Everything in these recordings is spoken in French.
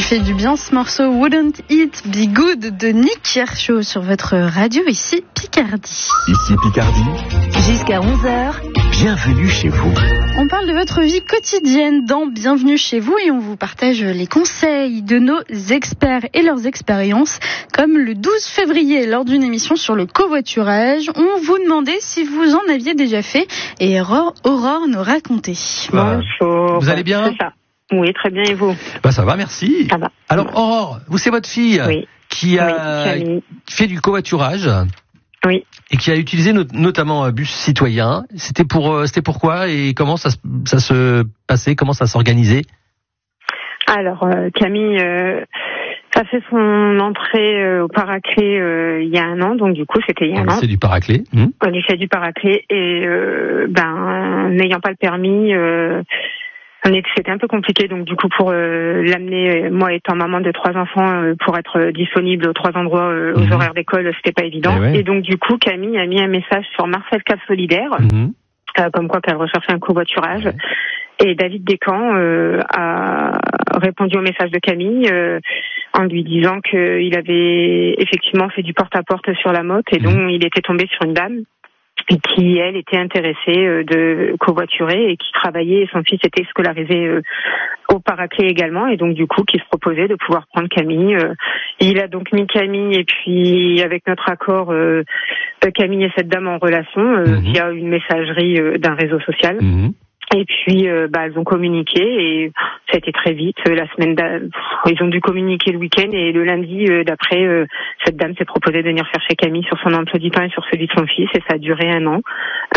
fait du bien ce morceau Wouldn't It Be Good de Nick Kershaw sur votre radio, ici Picardie. Ici Picardie. Jusqu'à 11h. Bienvenue chez vous. On parle de votre vie quotidienne dans Bienvenue chez vous et on vous partage les conseils de nos experts et leurs expériences. Comme le 12 février, lors d'une émission sur le covoiturage, on vous demandait si vous en aviez déjà fait et Aurore nous racontait. Bonjour. Vous allez bien ? C'est ça. Oui, très bien, et vous ? Ça va, merci. Ça va. Alors, Aurore, vous, c'est votre fille qui fait du covoiturage. Oui. Et qui a utilisé notamment un bus citoyen. C'était pourquoi et comment ça se passait, comment ça s'organisait ? Alors, Camille, ça fait son entrée au Paraclet il y a un an, donc du coup, c'était il y a un an. C'est du Paraclet. Au lycée du Paraclet, et n'ayant pas le permis, c'était un peu compliqué, donc du coup pour l'amener, moi étant maman de 3 enfants, pour être disponible aux 3 endroits aux horaires d'école, c'était pas évident. Et donc du coup Camille a mis un message sur Marcel Cap Solidaire, comme quoi qu'elle recherchait un covoiturage. Et David Descamps a répondu au message de Camille en lui disant qu'il avait effectivement fait du porte-à-porte sur la motte et donc il était tombé sur une dame qui, elle, était intéressée de covoiturer et qui travaillait, et son fils était scolarisé au Paraclet également, et donc du coup qui se proposait de pouvoir prendre Camille. Il a donc mis Camille, et puis avec notre accord, Camille et cette dame en relation via une messagerie d'un réseau social. Et puis, elles ont communiqué et ça a été très vite. Ils ont dû communiquer le week-end et le lundi d'après, cette dame s'est proposée de venir chercher Camille sur son emploi du temps et sur celui de son fils, et ça a duré un an.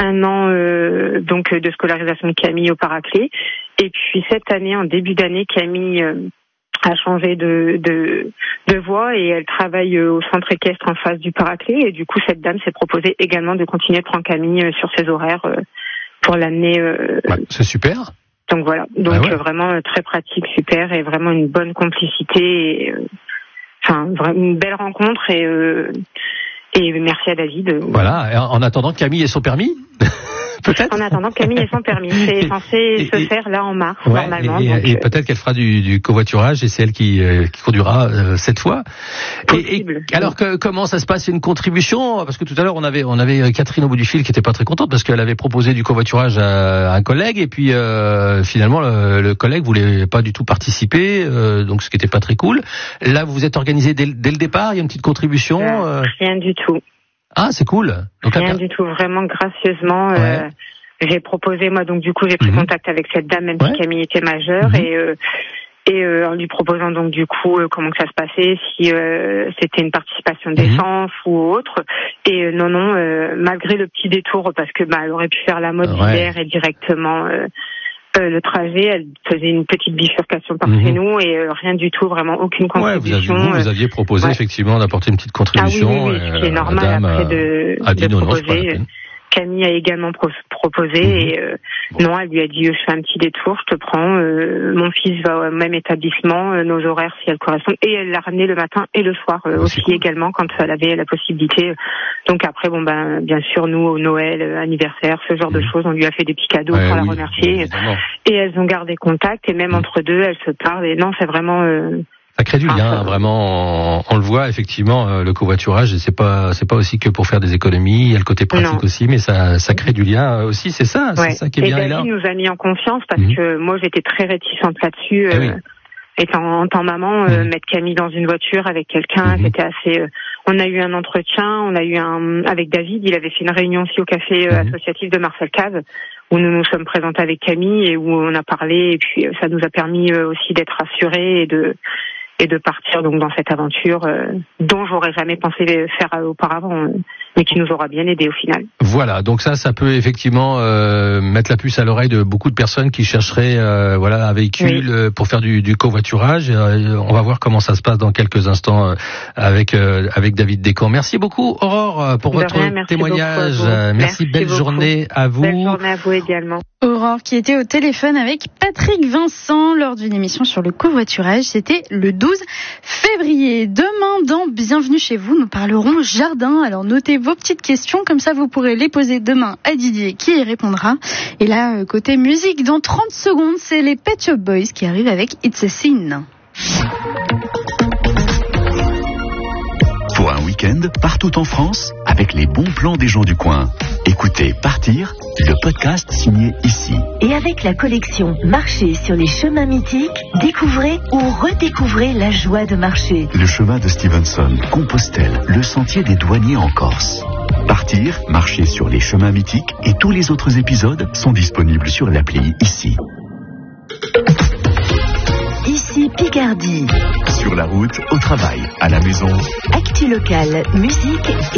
Donc de scolarisation de Camille au Paraclet. Et puis cette année, en début d'année, Camille a changé de voie et elle travaille au centre équestre en face du Paraclet. Et du coup, cette dame s'est proposée également de continuer de prendre Camille sur ses horaires. Pour l'amener. C'est super. Donc voilà. Donc vraiment très pratique, super, et vraiment une bonne complicité. Et, vraiment une belle rencontre et merci à David. Voilà. Et en attendant, Camille ait son permis. Peut-être. En attendant, Camille ait son permis. C'est censé se faire là en mars, normalement. Et peut-être qu'elle fera du covoiturage et c'est elle qui conduira cette fois. Possible. Et alors comment ça se passe ? C'est une contribution ? Parce que tout à l'heure on avait Catherine au bout du fil qui était pas très contente parce qu'elle avait proposé du covoiturage à un collègue et puis finalement le collègue voulait pas du tout participer, donc ce qui était pas très cool. Là vous vous êtes organisé dès le départ, il y a une petite contribution. Rien du tout. Ah, c'est cool. Donc, rien du tout, vraiment gracieusement. J'ai proposé, moi, donc du coup, j'ai pris contact avec cette dame, même si Camille était majeure, et en lui proposant donc du coup comment que ça se passait, si c'était une participation d'essence ou autre. Et non, malgré le petit détour, parce que elle aurait pu faire la mode d'hiver et directement le trajet, elle faisait une petite bifurcation par chez nous et rien du tout, vraiment aucune contribution. Vous aviez proposé effectivement d'apporter une petite contribution. Oui, ce qui est normal après de proposer. Camille a également proposé et non, elle lui a dit je fais un petit détour, je te prends. Mon fils va au même établissement, nos horaires si elles correspondent, et elle l'a ramené le matin et le soir aussi également quand elle avait la possibilité. Donc après bien sûr nous au Noël, anniversaire, ce genre de choses, on lui a fait des petits cadeaux pour la remercier et elles ont gardé contact et même entre deux elles se parlent et non c'est vraiment ça crée du lien, vraiment. On le voit effectivement, le covoiturage, c'est pas aussi que pour faire des économies. Il y a le côté pratique aussi, mais ça crée du lien aussi. C'est ça qui est bien. Et David nous a mis en confiance parce que moi j'étais très réticente là-dessus. En tant maman, mettre Camille dans une voiture avec quelqu'un, c'était assez. On a eu un entretien, avec David. Il avait fait une réunion aussi au café associatif de Marcel Cave où nous nous sommes présentés avec Camille et où on a parlé. Et puis ça nous a permis aussi d'être rassurés et de partir donc dans cette aventure dont j'aurais jamais pensé faire auparavant, mais qui nous aura bien aidé au final. Voilà, donc ça peut effectivement mettre la puce à l'oreille de beaucoup de personnes qui chercheraient un véhicule pour faire du covoiturage. On va voir comment ça se passe dans quelques instants avec David Descamps. Merci beaucoup Aurore pour votre témoignage. Merci, belle journée à vous. Belle journée à vous également. Aurore qui était au téléphone avec Patrick Vincent lors d'une émission sur le covoiturage. C'était le 12 février. Demain, dans Bienvenue chez vous, nous parlerons jardin. Alors notez vos petites questions, comme ça vous pourrez les poser demain à Didier qui y répondra. Et là, côté musique, dans 30 secondes, c'est les Pet Shop Boys qui arrivent avec It's a Sin. week-end partout en France avec les bons plans des gens du coin. Écoutez Partir, le podcast signé Ici. Et avec la collection Marcher sur les chemins mythiques, découvrez ou redécouvrez la joie de marcher. Le chemin de Stevenson, Compostelle, le sentier des douaniers en Corse. Partir, marcher sur les chemins mythiques et tous les autres épisodes sont disponibles sur l'appli Ici. Ici Picardie. Sur la route, au travail, à la maison. Actu locale, musique